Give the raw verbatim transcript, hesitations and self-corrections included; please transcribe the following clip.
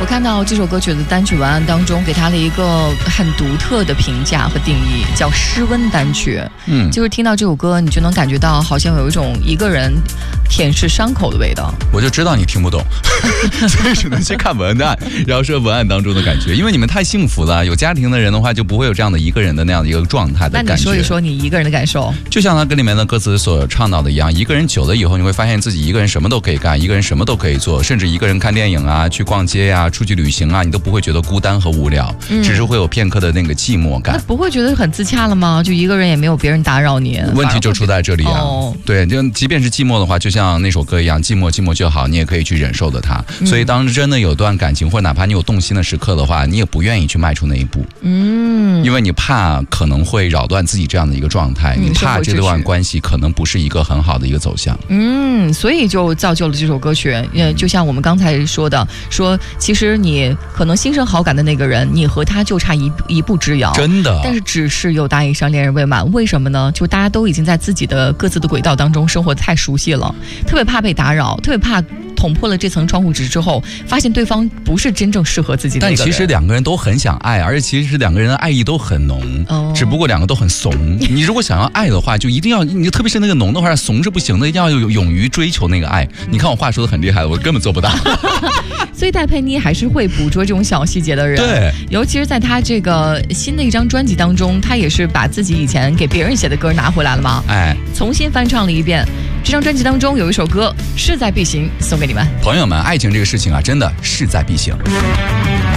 看到这首歌曲的单曲文案当中，给它了一个很独特的评价和定义，叫湿温单曲。嗯，就是听到这首歌，你就能感觉到好像有一种一个人舔舐伤口的味道。 我就知道你听不懂，所以只能去看文案，然后说文案当中的感觉。因为你们太幸福了，有家庭的人的话，就不会有这样的一个人的那样的一个状态的感觉。 那你说一说你一个人的感受？ 就像他跟里面的歌词所倡导的一样，一个人久了以后，你会发现自己一个人什么都可以干，一个人什么都可以做，甚至一个人看电影啊，去逛街啊，出去旅行啊，你都不会觉得孤单和无聊，嗯、只是会有片刻的那个寂寞感。 那不会觉得很自洽了吗？就一个人也没有别人打扰你。 问题就出在这里啊！哦、对，就即便是寂寞的话，就像那首歌一样，寂寞寂寞就好，你也可以去忍受的它。嗯、所以当真的有段感情，或者哪怕你有动心的时刻的话，你也不愿意去迈出那一步。嗯，因为你怕可能会扰乱自己这样的一个状态，嗯、你怕这段关系可能不是一个很好的一个走向。 嗯，所以就造就了这首歌曲。呃，就像我们刚才说的，说其实你可能心生好感的那个人，你和他就差一一步之遥， 真的。 但是只是有大一生，恋人未满，为什么呢？就大家都已经在自己的各自的轨道当中生活得太熟悉了，特别怕被打扰，特别怕捅破了这层窗户纸之后，发现对方不是真正适合自己的那个人。 但其实两个人都很想爱，而且其实两个人的爱意都很浓，哦、只不过两个都很怂。你如果想要爱的话，就一定要，你特别是那个浓的话，怂是不行的，一定要有勇于追求那个爱。你看我话说的很厉害，我根本做不到。 所以戴佩妮还是会捕捉这种小细节的人， 对， 尤其是在他这个新的一张专辑当中，他也是把自己以前给别人写的歌拿回来了嘛，哎，重新翻唱了一遍。这张专辑当中有一首歌势在必行，送给你们。 朋友们，爱情这个事情啊，真的势在必行。